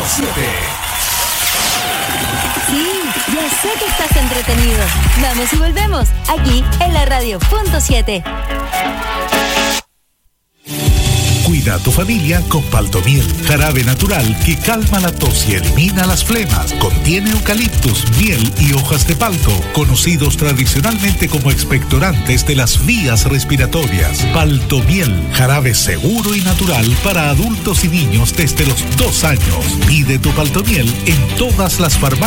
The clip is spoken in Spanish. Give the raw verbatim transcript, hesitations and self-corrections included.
siete. Sí, ya sé que estás entretenido. Vamos y volvemos, aquí en la radio punto siete. Cuida a tu familia con Paltomiel, jarabe natural que calma la tos y elimina las flemas. Contiene eucaliptus, miel y hojas de palto, conocidos tradicionalmente como expectorantes de las vías respiratorias. Paltomiel, jarabe seguro y natural para adultos y niños desde los dos años. Pide tu Paltomiel en todas las farmacias